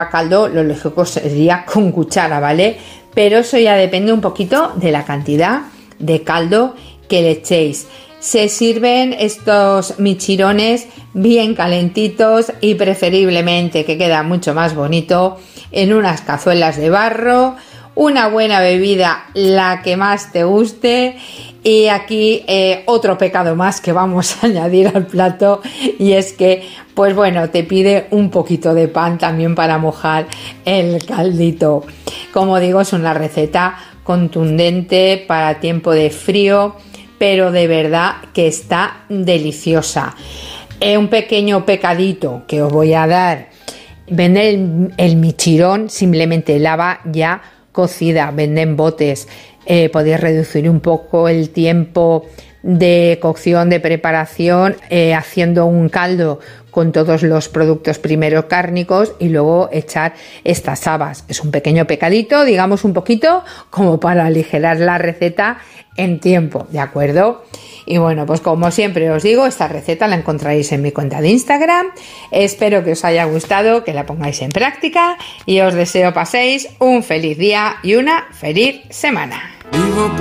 caldo, lo lógico sería con cuchara, ¿vale? Pero eso ya depende un poquito de la cantidad de caldo que le echéis. Se sirven estos michirones bien calentitos y preferiblemente, que queda mucho más bonito, en unas cazuelas de barro, una buena bebida, la que más te guste. Y aquí otro pecado más que vamos a añadir al plato, y es que, pues bueno, te pide un poquito de pan también para mojar el caldito. Como digo, es una receta contundente para tiempo de frío, pero de verdad que está deliciosa. Un pequeño pecadito que os voy a dar: venden el michirón simplemente el haba ya cocida, venden botes. Podéis reducir un poco el tiempo de cocción, de preparación, haciendo un caldo con todos los productos primero cárnicos y luego echar estas habas. Es un pequeño pecadito, digamos, un poquito como para aligerar la receta en tiempo, ¿de acuerdo? Y bueno, pues como siempre os digo, esta receta la encontraréis en mi cuenta de Instagram. Espero que os haya gustado, que la pongáis en práctica, y os deseo paséis un feliz día y una feliz semana.